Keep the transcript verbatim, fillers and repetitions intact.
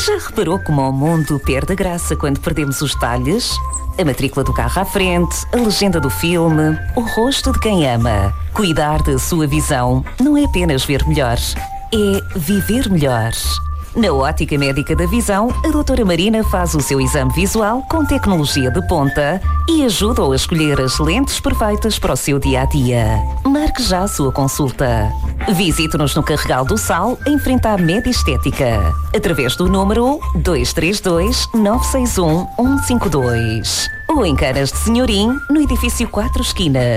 Já reparou como o mundo perde a graça quando perdemos os detalhes? A matrícula do carro à frente, a legenda do filme, o rosto de quem ama. Cuidar da sua visão não é apenas ver melhor, é viver melhor. Na Ótica Médica da Visão, a doutora Marina faz o seu exame visual com tecnologia de ponta e ajuda-o a escolher as lentes perfeitas para o seu dia-a-dia. Marque já a sua consulta. Visite-nos no Carregal do Sal, em frente à Média Estética, através do número dois três dois, nove seis um, um cinco dois ou em Canas de Senhorim, no edifício quatro Esquinas.